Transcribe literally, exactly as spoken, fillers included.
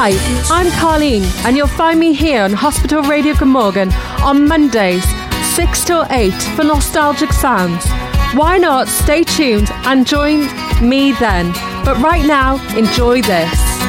Hi, I'm Carleen, and you'll find me here on Hospital Radio Glamorgan on Mondays, six till eight for nostalgic sounds. Why not stay tuned and join me then? But right now, enjoy this.